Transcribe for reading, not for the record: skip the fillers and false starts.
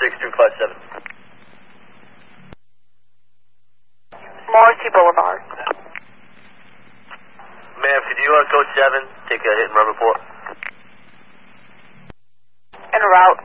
257. Morrissey Boulevard. Ma'am, could you code 7, take a hit and run report? En route.